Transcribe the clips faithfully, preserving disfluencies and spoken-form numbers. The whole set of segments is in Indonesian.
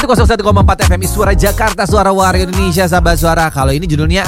seratus satu koma empat F M Suara Jakarta, suara warga Indonesia, sahabat suara. Kalau ini judulnya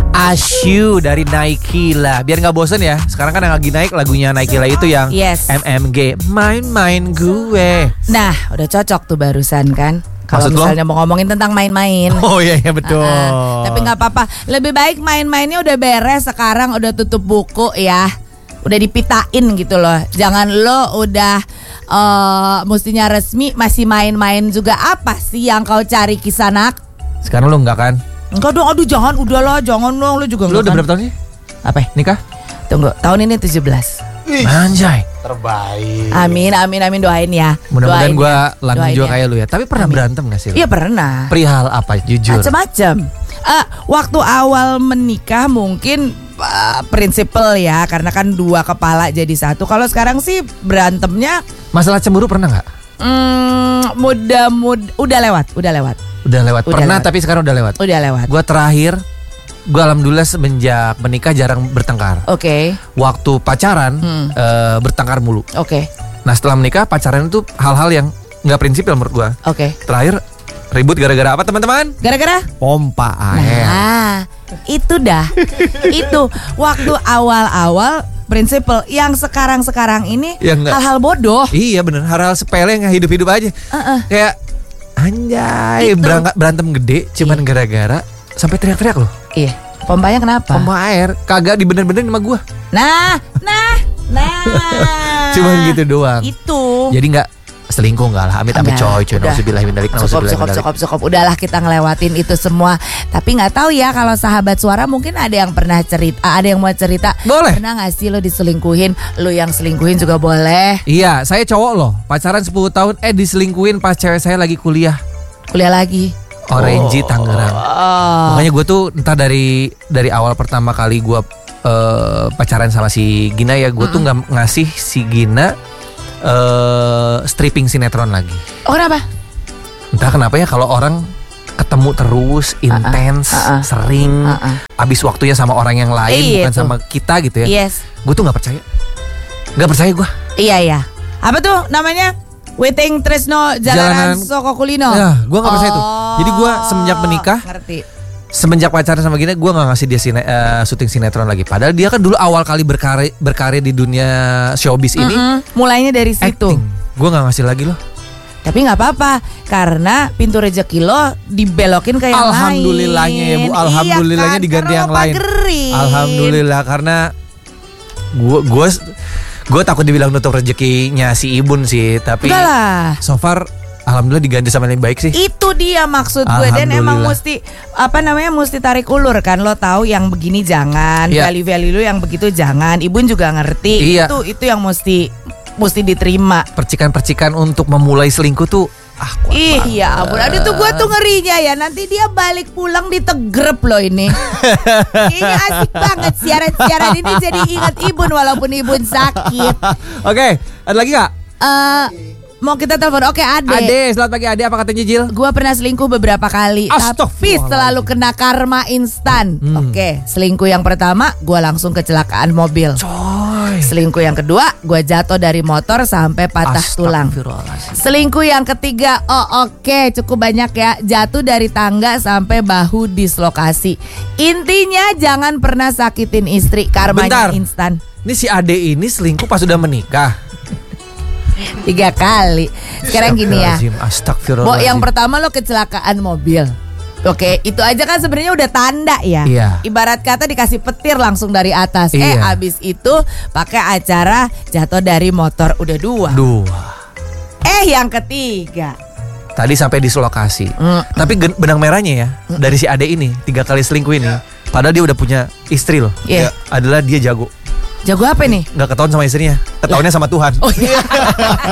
Ashu dari Naikila. Biar gak bosen ya. Sekarang kan yang lagi naik lagunya Naikila itu yang yes. M M G, main-main gue. Nah udah cocok tuh barusan kan. Kalau misalnya mau ngomongin tentang main-main. Oh iya, iya betul. uh-uh. Tapi gak apa-apa. Lebih baik main-mainnya udah beres. Sekarang udah tutup buku ya. Udah dipitain gitu loh. Jangan lo udah uh, mestinya resmi masih main-main juga. Apa sih yang kau cari Kisanak? Sekarang lo enggak kan? Enggak dong, aduh jangan, udahlah, jangan dong, lo juga lo enggak. Lo udah kan? berapa tahun sih? Apa? Nikah? Tunggu, tahun ini tujuh belas. Anjay. Terbaik. Amin, amin, amin, doain ya. Mudah-mudahan gue ya. langgeng juga ya. kayak lu ya. Tapi pernah amin. Berantem gak sih lu? Iya pernah. Perihal apa? Jujur. Macem-macem. Uh, waktu awal menikah mungkin uh, prinsipal ya, karena kan dua kepala jadi satu. Kalau sekarang sih berantemnya. Masalah cemburu pernah gak? Hmm, mudah, mudah, udah lewat, udah lewat. Udah lewat. Udah Pernah lewat. Tapi sekarang udah lewat. Udah lewat. Gue terakhir, gue alhamdulillah semenjak menikah jarang bertengkar. Oke. Okay. Waktu pacaran hmm. uh, bertengkar mulu. Oke. Okay. Nah setelah menikah pacaran itu hal-hal yang nggak prinsipil menurut gue. Oke. Okay. Terakhir ribut gara-gara apa teman-teman? Gara-gara? Pompa air. Nah itu dah. Itu waktu awal-awal prinsipal. Yang sekarang-sekarang ini ya, hal-hal bodoh. Iya bener, hal-hal sepele yang hidup-hidup aja. uh-uh. Kayak anjay berangkat berantem gede cuman iya. gara-gara sampai teriak-teriak loh. Iya. Pompanya kenapa? Pompa air kagak dibener-benerin sama gua. Nah, nah, nah. Cuman gitu doang. Itu. Jadi nggak selingkuh nggak lah, amit-amit coy, coy. Nauzubillah min dzalik, cukup, cukup, cukup, cukup. Udahlah kita ngelewatin itu semua. Tapi nggak tahu ya kalau sahabat suara mungkin ada yang pernah cerita, ada yang mau cerita. Boleh. Pernah nggak sih lo diselingkuhin? Lo yang selingkuhin juga boleh. Iya, saya cowok loh, pacaran sepuluh tahun, eh diselingkuhin pas cewek saya lagi kuliah. Kuliah lagi. Orange oh. Tangerang. Oh. Makanya gue tuh entah dari dari awal pertama kali gue uh, pacaran sama si Gina ya, gue mm-hmm. tuh nggak ngasih si Gina Uh, stripping sinetron lagi. Oh kenapa? Entah kenapa ya kalau orang ketemu terus intens, uh-uh, uh-uh. sering, uh-uh. habis waktunya sama orang yang lain e, bukan itu. Sama kita gitu ya. Yes. Gue tuh nggak percaya, nggak percaya gue. Iya iya. Apa tuh namanya? Waiting Tresno Jalanan, Jalanan Soko Kulino. Ya, gue nggak percaya oh, itu. Jadi gue semenjak menikah. Ngerti. Semenjak pacaran sama Gina, gue gak ngasih dia sine, uh, syuting sinetron lagi. Padahal dia kan dulu awal kali berkarya, berkarya di dunia showbiz ini. Mm-hmm. Mulainya dari situ. Gue gak ngasih lagi loh. Tapi gak apa-apa, karena pintu rezeki lo dibelokin ke yang Alhamdulillahnya lain. ya bu, alhamdulillahnya iya kan? diganti karena yang lain. Pagerin. Alhamdulillah, karena gue gue gue takut dibilang nutup rezekinya si Ibun sih. Tapi Udahlah. so far alhamdulillah diganti sama yang baik sih. Itu dia maksud gue. Dan emang mesti apa namanya mesti tarik ulur kan. Lo tahu yang begini jangan, yeah. value-value lo yang begitu jangan. Ibun juga ngerti. Iya. Itu itu yang mesti mesti diterima. Percikan-percikan untuk memulai selingkuh tuh ah kuat Ih banget. ya ampun. Aduh tuh gue tuh ngerinya ya. Nanti dia balik pulang ditegrep loh ini. Ini asik banget siaran-siaran ini jadi ingat Ibun walaupun Ibun sakit. Oke, okay, ada lagi gak? Eh uh, Mau kita telepon. Oke Ade. Ade, selamat pagi Ade, apa katanya Jil? Gua pernah selingkuh beberapa kali, tapi selalu kena karma instan. hmm. Oke, selingkuh yang pertama gua langsung kecelakaan mobil. Coy. Selingkuh yang kedua gua jatuh dari motor sampai patah tulang. Selingkuh yang ketiga, oh oke okay, cukup banyak ya, jatuh dari tangga sampai bahu dislokasi. Intinya jangan pernah sakitin istri, karmanya instan. Ini si Ade ini selingkuh pas sudah menikah. Tiga kali. Sekarang gini ya, Bo, yang pertama lo kecelakaan mobil. Oke, itu aja kan sebenarnya udah tanda ya. Iya. Ibarat kata dikasih petir langsung dari atas. Iya. Eh abis itu pakai acara jatuh dari motor, udah dua. Dua. Eh yang ketiga. Tadi sampai dislokasi. Mm. Tapi benang merahnya ya, mm. dari si Ade ini tiga kali selingkuh ini. Padahal dia udah punya istri loh. Yeah. Adalah dia jago. Jago apa nih? Gak ketahuan sama istrinya, ketahuannya sama Tuhan. Oh iya.